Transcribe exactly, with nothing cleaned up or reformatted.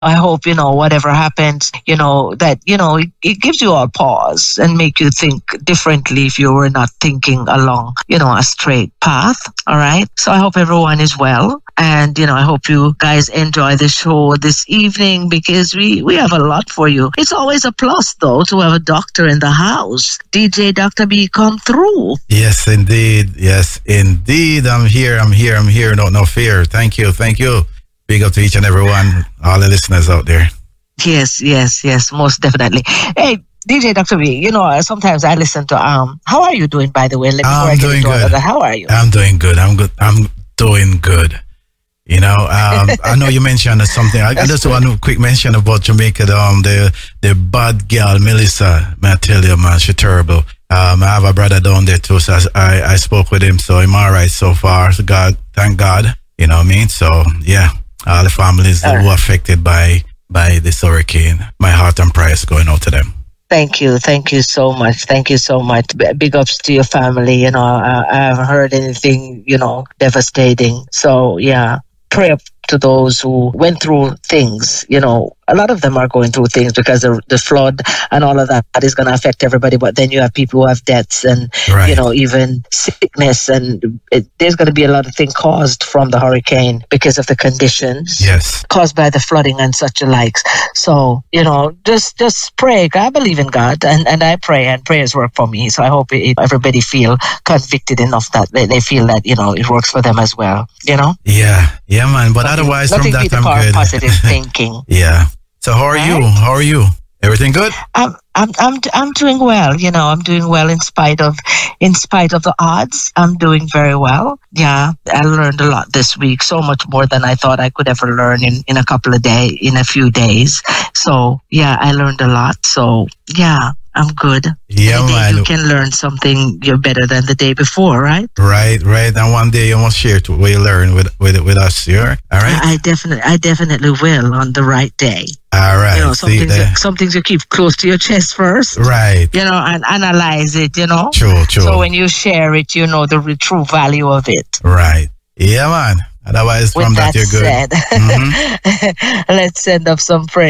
I hope, you know, whatever happens, you know, that, you know, it, it gives you a pause and make you think differently if you were not thinking along, you know, a straight path. All right. So I hope everyone is well. And, you know, I hope you guys enjoy the show this evening because we, we have a lot for you. It's always a plus, though, to have a doctor in the house. D J Doctor B, come through. Yes, indeed. Yes, indeed. I'm here. I'm here. I'm here. No, no fear. Thank you. Thank you. Big up to each and every one, all the listeners out there. Yes, yes, yes, most definitely. Hey, D J Doctor B, you know, uh, sometimes I listen to, um, how are you doing, by the way? Before I'm I get doing into good. Another, how are you? I'm doing good. I'm good. I'm doing good. You know, um, I know you mentioned something. I, I just want a quick mention about Jamaica. Um, the the bad girl Melissa, man, I tell you, man, she's terrible. Um, I have a brother down there too, so I I spoke with him, so I'm all right so far. So God, thank God. You know what I mean? So yeah, all the families Uh. who were affected by by this hurricane, my heart and prayers going out to them. Thank you. Thank you so much. Thank you so much. B- Big ups to your family. You know, I, I haven't heard anything, you know, devastating. So, yeah, pray up to those who went through things. You know, a lot of them are going through things because of the flood and all of that is going to affect everybody. But then you have people who have deaths and, Right. you know, even sickness. And it, there's going to be a lot of things caused from the hurricane because of the conditions. Yes. Caused by the flooding and such likes. So, you know, just just pray. I believe in God and, and I pray and prayers work for me. So I hope it, everybody feel convicted enough that they, they feel that, you know, it works for them as well, you know? Yeah. Yeah, man. But Nothing- otherwise, nothing from beat that, the I'm power of good. positive thinking. Yeah. So how are you? Right? How are you? Everything good? I'm, I'm, I'm, I'm doing well. You know, I'm doing well in spite of, in spite of the odds. I'm doing very well. Yeah, I learned a lot this week. So much more than I thought I could ever learn in, in a couple of days, in a few days. So yeah, I learned a lot. So yeah, I'm good. Yeah, Any day man. you can learn something, you're better than the day before, right? Right, right. And one day you must share to what you learn with with with us. Yeah. All right. I definitely, I definitely will on the right day. All right. You know, some See things, there. you, some things you keep close to your chest first. Right. You know, and analyze it, you know. True, true. So when you share it, you know the re- true value of it. Right. Yeah, man. Otherwise, With from that, that, you're good. said, Mhm. let's send up some praise.